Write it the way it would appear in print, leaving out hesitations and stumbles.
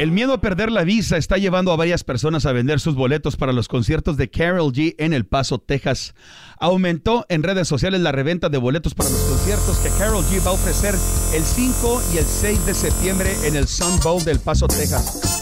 El miedo a perder la visa está llevando a varias personas a vender sus boletos para los conciertos de Karol G en El Paso, Texas. Aumentó en redes sociales la reventa de boletos para los conciertos que Karol G va a ofrecer el 5 y el 6 de septiembre en el Sun Bowl del Paso, Texas.